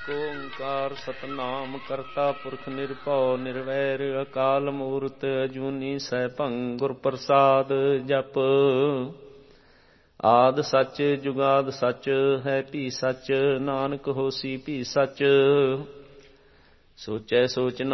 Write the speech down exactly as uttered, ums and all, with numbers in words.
ਏਕ ਓੰਕਾਰ ਸਤਨਾਮ ਕਰਤਾ ਪੁਰਖ ਨਿਰਭਉ ਨਿਰਵੈਰ ਅਕਾਲ ਮੂਰਤ ਅਜੂਨੀ ਸੈਭੰ ਗੁਰ ਪ੍ਰਸਾਦ ਜਪ। ਆਦਿ ਸੱਚ ਜੁਗਾਦ ਸੱਚ ਹੈ ਭੀ ਸੱਚ, ਨਾਨਕ ਹੋਸੀ ਭੀ ਸੱਚ। ਸੋਚੈ ਸੋਚ ਨ